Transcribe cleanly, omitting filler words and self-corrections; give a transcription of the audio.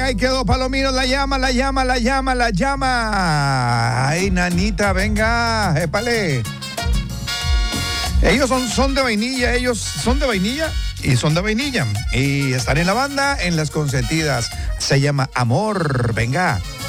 Ay, quedó Palomino, la llama. Ay, nanita, venga, épale. Ellos son de vainilla, y son de vainilla. Y están en la banda, en Las Consentidas. Se llama Amor, venga.